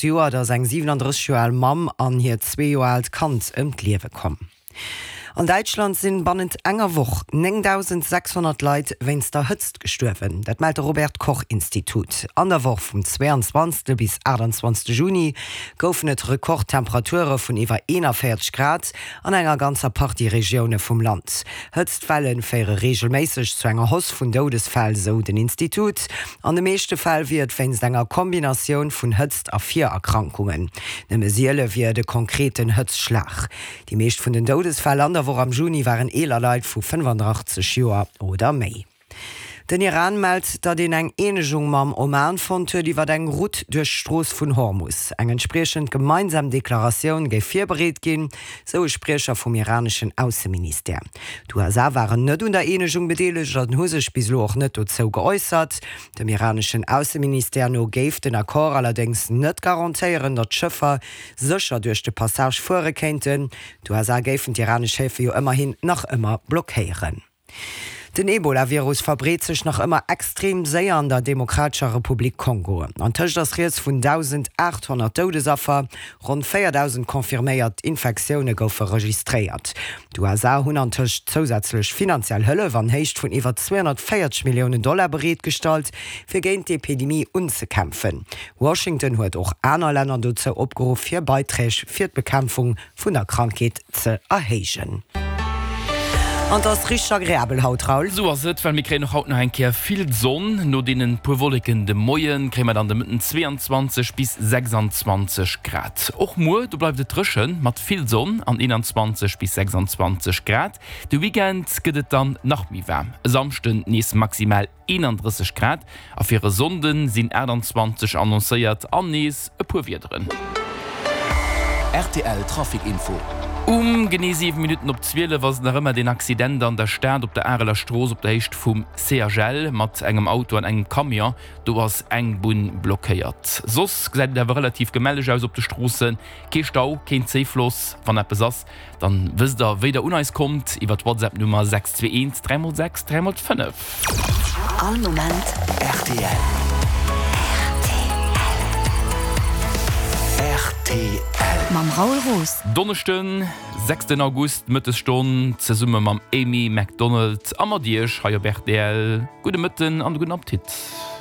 Joer, dats eng 37 Joer Mam an hier 2 Joer alt Kant Liewe kom. An Deutschland sind bannend enger Woch 9.600 Leute wenn's der Hützt gestorben. Das meldet Robert Koch Institut. An der Woche vom 22. bis 28. Juni goufen et Rekordtemperaturen von über 41 Grad an enger ganzer Partie Regionen vom Land. Hütztfällen färe regelmäßig zu enger Hoss von Todesfällen, so den Institut. An dem meisten Fall wird wenn's enger Kombination von Hützt a 4 Erkrankungen. Nemme Siele wie de konkreten Hützschlag. Die meisten von den Todesfällen an der wo am Juni waren eler Leiit vu 85 Joer oder méi. Den Iran meldt, dat den eng Enegung mam Oman von huet iwwer eng Route durch Stroos vun Hormus. Eng entsprechend gemeinsam Deklaration géif firbereet gin, so Sprecher vom iranischen Außenminister. Die USA waren net der Enegung bedeelig, dat den husech bislo auch net zo geäußert. Dem iranischen Außenminister no géif den Akkor allerdings net garantiieren, dat Schëffer sicher durch de Passage vorrekennten. Die USA géifen die iranische Häfe jo immerhin noch immer blockieren. Den Ebola-Virus verbreitet sich noch immer extrem sehr an der Demokratischen Republik Kongo. An Tisch das Ries von 1800 Todesopfer, rund 4000 konfirmiert Infektionen goufen registriert. Die USA haben an Tisch zusätzlich finanziell Hölle van Hecht von über $240 Millionen bereitgestellt, für gegen die Epidemie umzukämpfen. Washington hat auch andere Länder dazu aufgerufen, für Beiträge für die Bekämpfung von der Krankheit zu erheben. Und das riecht agréabel haut Raul. So ist es, weil wir kriegen noch ein Kehr viel Sonne, nur denen purwolligende Moien kriegen wir dann mitten 22 bis 26 Grad. Auch morgen, du bleibst drischen, mit viel Sonne an 21 bis 26 Grad. Der Weekend geht es dann noch mehr warm. Samstag ist maximal 31 Grad. Auf ihre Sonden sind 21 annonciert, an ist ein paar drin. RTL Trafikinfo. Genau 7 Minuten op 12 was nach immer den Accident an der Stern op der Äreler Stroos op der Hecht vum CRL mat engem Auto an engem Kamion, du was eng Bun blockiert. Sos seid der relativ gemeldet aus op de Strossen, kein Stau, kein Seefloss, wann er besass, dann wisst ihr, wie der Uneis kommt, iwwer WhatsApp Nummer 621 306 305. All Moment RTL. Mam Raul Roos. Donnerstön, 6. August, Mittelstunde, ze Summe mam Amy McDonald, Amadiesch, Haja Bechtel, gute Mitten und guten Appetit.